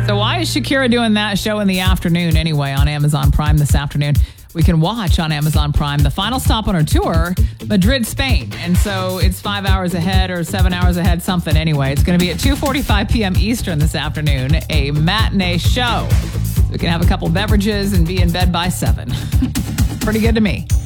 So why is Shakira doing that show in the afternoon anyway on Amazon Prime this afternoon? We can watch on Amazon Prime the final stop on her tour, Madrid, Spain. And so it's 5 hours ahead or 7 hours ahead, something anyway. It's going to be at 2:45 p.m. Eastern this afternoon, a matinee show. So we can have a couple beverages and be in bed by 7. Pretty good to me.